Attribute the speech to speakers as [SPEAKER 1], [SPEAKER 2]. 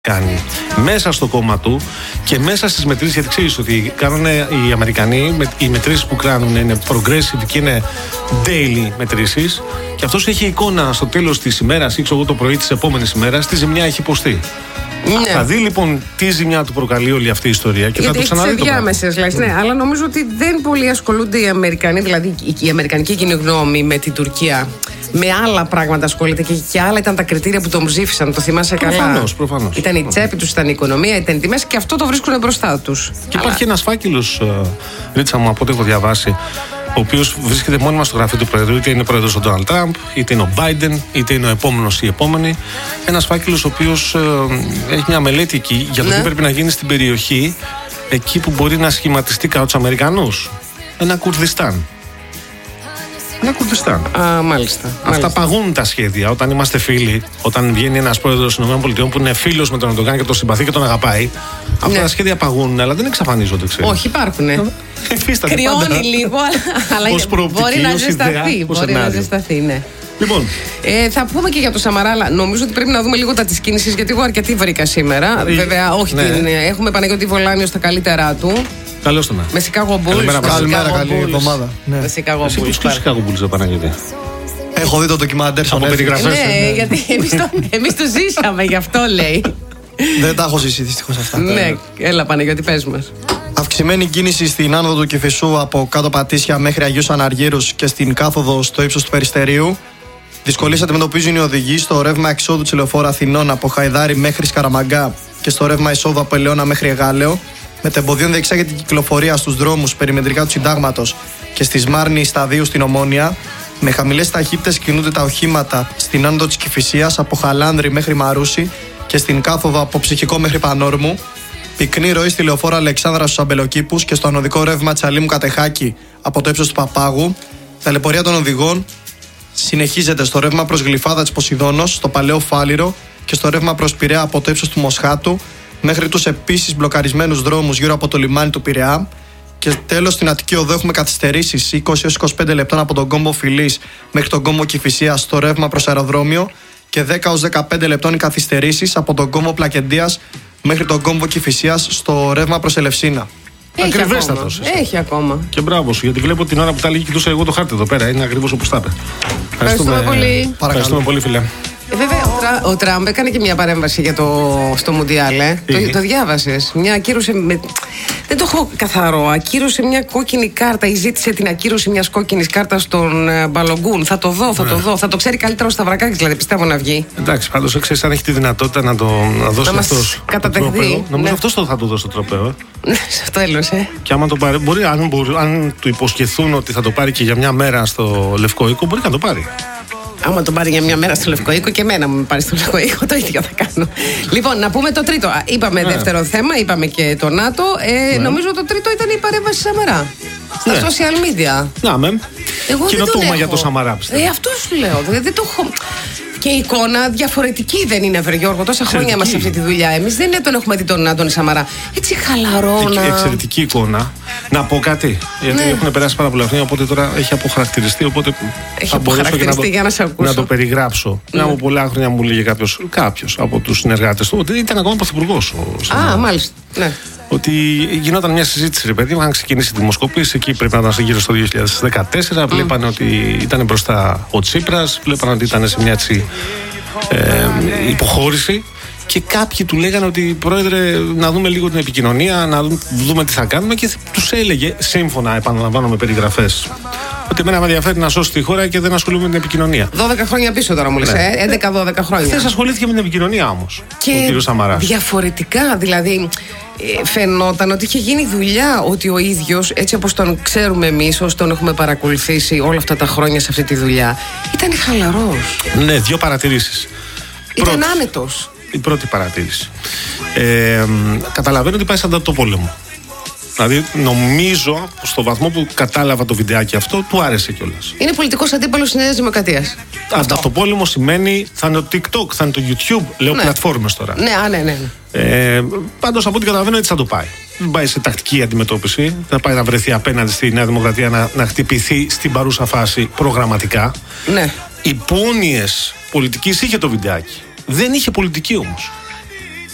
[SPEAKER 1] κάνει μέσα στο κόμμα του και μέσα στις μετρήσεις, γιατί ξέρεις ότι κάνουν οι Αμερικανοί, οι μετρήσεις που κάνουν είναι progressive και είναι daily μετρήσεις, και αυτός έχει εικόνα στο τέλος της ημέρας ή το πρωί της επόμενης ημέρας τι ζημιά έχει υποστεί. Ναι. Θα δει λοιπόν τι ζημιά του προκαλεί όλη αυτή η ιστορία και
[SPEAKER 2] γιατί
[SPEAKER 1] θα το ξαναδεί το πράγμα.
[SPEAKER 2] Ναι, αλλά νομίζω ότι δεν πολύ ασχολούνται οι Αμερικανοί, δηλαδή η αμερικανική κοινή γνώμη με την Τουρκία. Με άλλα πράγματα ασχολείται και άλλα ήταν τα κριτήρια που τον ψήφισαν. Το θυμάσαι καλά.
[SPEAKER 1] Προφανώς.
[SPEAKER 2] Ήταν η τσέπη τους, ήταν η οικονομία, ήταν οι τιμές και αυτό το βρίσκουν μπροστά τους.
[SPEAKER 1] Και υπάρχει ένας φάκελος, Ρίτσα μου, από ό,τι έχω διαβάσει, ο οποίος βρίσκεται μόνιμα στο γραφείο του Πρόεδρου, είτε είναι πρόεδρος ο Ντόναλντ Τραμπ, είτε είναι ο Μπάιντεν, είτε είναι ο επόμενος ή η επόμενη. Ένας φάκελος ο οποίος έχει μια μελέτη εκεί για το τι πρέπει να γίνει στην περιοχή, εκεί που μπορεί να σχηματιστεί κατά τους Αμερικανούς. Ένα Κουρδιστάν. Ένα Κουρδιστάν.
[SPEAKER 2] Μάλιστα.
[SPEAKER 1] Αυτά παγούν τα σχέδια. Όταν είμαστε φίλοι, όταν βγαίνει ένας πρόεδρος των ΗΠΑ που είναι φίλος με τον Ερντογάν και τον συμπαθεί και τον αγαπάει, αυτά τα σχέδια παγούν, αλλά δεν εξαφανίζονται, ξέρεις.
[SPEAKER 2] Όχι, υπάρχουν. Κρυώνει λίγο, αλλά μπορεί να ζεσταθεί. Μπορεί να ζεσταθεί, ναι.
[SPEAKER 1] Λοιπόν.
[SPEAKER 2] Θα πούμε και για το Σαμαρά, αλλά νομίζω ότι πρέπει να δούμε λίγο τα της κίνησης, γιατί εγώ αρκετή βρήκα σήμερα. Βέβαια, όχι, έχουμε Παναγιώτη Βολάνιο στα καλύτερά του.
[SPEAKER 1] Καλώς το να.
[SPEAKER 2] Με Chicago Bulls.
[SPEAKER 3] Καλημέρα, καλή εβδομάδα.
[SPEAKER 2] Με Chicago Bulls.
[SPEAKER 1] Πώς τους Chicago Bulls, Παναγιώτη?
[SPEAKER 3] Έχω δει το ντοκιμαντέρ
[SPEAKER 1] από περιγραφές.
[SPEAKER 2] Ναι, γιατί εμείς το ζήσαμε, γι' αυτό λέει.
[SPEAKER 3] Δεν τα έχω ζήσει δυστυχώς αυτά.
[SPEAKER 2] Ναι, έλα Παναγιώτη, πες μας.
[SPEAKER 3] Αυξημένη κίνηση στην άνοδο του Κηφισού από κάτω Πατήσια μέχρι Αγίους Αναργύρους και στην κάθοδο στο ύψος του Περιστερίου. Δυσκολίες αντιμετωπίζουν οι οδηγοί στο ρεύμα εξόδου της λεωφόρου Αθηνών από Χαϊδάρι μέχρι Σκαραμαγκά και στο ρεύμα εισόδου από Ελαιώνα μέχρι Εγάλεο. Μετεμποδίων διεξάγεται η κυκλοφορία στους δρόμους περιμετρικά του Συντάγματος και στη Σμάρνη Σταδίου στην Ομόνια. Με χαμηλές ταχύτητες κινούνται τα οχήματα στην άνοδο της Κηφισίας από Χαλάνδρη μέχρι Μαρούσι και στην κάθοδο από Ψυχικό μέχρι Πανόρμου. Πυκνή ροή στη λεωφόρο Αλεξάνδρα στους Αμπελοκήπους και στο ανωδικό ρεύμα Τσαλίμου Κατεχάκη από το ύψος του Παπάγου. Ταλαιπωρία των οδηγών συνεχίζεται στο ρεύμα προς Γλυφάδα της Ποσειδώνος, στο Παλαιό Φάληρο και στο ρεύμα προς Πειραιά από το ύψος του Μοσχάτου, μέχρι τους επίσης μπλοκαρισμένους δρόμους γύρω από το λιμάνι του Πειραιά. Και τέλος, στην Αττική Οδό έχουμε καθυστερήσεις 20-25 λεπτών από τον κόμβο Φιλής μέχρι τον κόμβο Κηφισίας στο ρεύμα προς αεροδρόμιο και 10-15 λεπτών οι καθυστερήσεις από τον κόμβο Πλακεντίας μέχρι τον κόμβο Κηφισίας στο ρεύμα προς Ελευσίνα.
[SPEAKER 1] Ακριβέστατος.
[SPEAKER 2] Έχει ακόμα.
[SPEAKER 1] Και μπράβο σου, γιατί βλέπω την ώρα που τα λέγει, κοιτούσα εγώ το χάρτη εδώ πέρα. Είναι ακριβώς όπως τα είπε.
[SPEAKER 2] Ευχαριστούμε πολύ.
[SPEAKER 1] Ευχαριστούμε πολύ, φίλε.
[SPEAKER 2] Βέβαια, ο Τραμπ έκανε και μια παρέμβαση στο Μουντιάλ. Το διάβασες. Μια ακύρωση. Δεν το έχω καθαρό. Ακύρωσε μια κόκκινη κάρτα ή ζήτησε την ακύρωση μιας κόκκινης κάρτας στον Μπαλογκούν. Θα το δω. Θα το ξέρει καλύτερα ο Σταυρακάκης, δηλαδή πιστεύω να βγει.
[SPEAKER 1] Εντάξει, πάντως ξέρεις, αν έχει τη δυνατότητα να δώσει αυτός.
[SPEAKER 2] Κατατεχθεί.
[SPEAKER 1] Νομίζω αυτός θα του δώσει το τροπαίο.
[SPEAKER 2] Ναι, στο τέλος,
[SPEAKER 1] Και άμα το πάρει, αν του υποσχεθούν ότι θα το πάρει και για μια μέρα στο Λευκό Οίκο, μπορεί να το πάρει.
[SPEAKER 2] Άμα τον πάρει για μια μέρα στο Λευκό Οίκο, και εμένα μου με πάρει στο Λευκό Οίκο, το ίδιο θα κάνω. Λοιπόν, να πούμε το τρίτο. Είπαμε δεύτερο θέμα, είπαμε και το ΝΑΤΟ. Νομίζω το τρίτο ήταν η παρέμβαση Σαμαρά. Στα social media.
[SPEAKER 1] Να με.
[SPEAKER 2] Εγώ
[SPEAKER 1] κοινοτόμα για το Σαμαρά, πιστεύω.
[SPEAKER 2] Αυτό σου λέω. Δεν το έχω. Και η εικόνα διαφορετική δεν είναι, Βρε Γιώργο. Τόσα χρόνια είμαστε σε αυτή τη δουλειά. Εμείς δεν τον έχουμε δει τον Άντωνη Σαμαρά. Έτσι χαλαρό.
[SPEAKER 1] Εξαιρετική εικόνα. Να πω κάτι. Γιατί έχουν περάσει πάρα πολλά χρόνια, οπότε τώρα έχει αποχαρακτηριστεί. Οπότε
[SPEAKER 2] έχει αποχαρακτηριστεί για να σε ακούσω.
[SPEAKER 1] Να το περιγράψω. Πριν από πολλά χρόνια μου λέγε κάποιος από τους συνεργάτες του ότι ήταν ακόμα πρωθυπουργός.
[SPEAKER 2] Μάλιστα. Ναι.
[SPEAKER 1] Ότι γινόταν μια συζήτηση, ρε παιδί μου, είχαν ξεκινήσει δημοσκοπήσεις, εκεί πρέπει να ήταν γύρω στο 2014. Βλέπανε ότι ήταν μπροστά ο Τσίπρας, βλέπανε ότι ήταν σε μια υποχώρηση. Και κάποιοι του λέγανε ότι, Πρόεδρε, να δούμε λίγο την επικοινωνία, να δούμε τι θα κάνουμε. Και τους έλεγε, σύμφωνα, επαναλαμβάνω με περιγραφές, ότι εμένα με ενδιαφέρει να σώσει τη χώρα και δεν ασχολούμαι με την επικοινωνία.
[SPEAKER 2] 12 χρόνια πίσω τώρα μου λες, 11-12 χρόνια.
[SPEAKER 1] Χθες ασχολήθηκε με την επικοινωνία όμως ο κ. Σαμαράς.
[SPEAKER 2] Διαφορετικά, δηλαδή. Φαινόταν ότι είχε γίνει δουλειά, ότι ο ίδιος, έτσι όπως τον ξέρουμε εμείς, όσοι τον έχουμε παρακολουθήσει όλα αυτά τα χρόνια σε αυτή τη δουλειά, ήταν χαλαρός.
[SPEAKER 1] Ναι, δύο παρατηρήσεις.
[SPEAKER 2] Ήταν άνετος.
[SPEAKER 1] Η πρώτη παρατήρηση. Καταλαβαίνω ότι πάει σαν το πόλεμο. Δηλαδή, νομίζω στο βαθμό που κατάλαβα το βιντεάκι αυτό, του άρεσε κιόλας.
[SPEAKER 2] Είναι πολιτικός αντίπαλος της Νέας Δημοκρατίας.
[SPEAKER 1] Αυτοπόλεμο σημαίνει θα είναι το TikTok, θα είναι το YouTube. Λέω πλατφόρμες τώρα.
[SPEAKER 2] Ναι.
[SPEAKER 1] Πάντως, από ό,τι καταλαβαίνω, έτσι θα το πάει. Δεν πάει σε τακτική αντιμετώπιση. Θα πάει να βρεθεί απέναντι στη Νέα Δημοκρατία να χτυπηθεί στην παρούσα φάση προγραμματικά.
[SPEAKER 2] Ναι.
[SPEAKER 1] Υπόνοιες πολιτικής είχε το βιντεάκι. Δεν είχε πολιτική όμως.